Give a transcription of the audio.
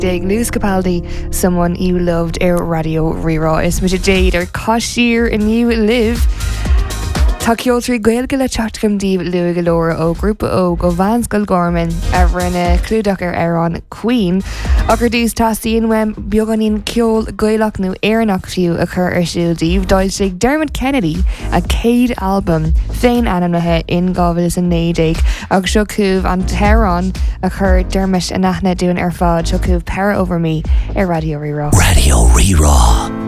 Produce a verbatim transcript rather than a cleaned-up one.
Dig Lewis Capaldi, Someone You Loved ar Radio Rirá. Is mit a Jade ar cosír in you live. Tá ceoltarí gaeilge le teachtam díobh luaig go leor ó grúpa ó go bhains go gorman a rinne clúdach ar Aaron Queen. Agur dús tasíon wem beganín ceol gaelach nó éarnach fiú a chur ar siúldíobh dáil sig Dermot Kennedy a céad album féin anamnathe in gábhfuil is a néideag agus seo cúbh an Tehran a chur Dermot a nachna dún ar fád seo cúbh Para Over Me ar Radio Rirá. Radio Rirá.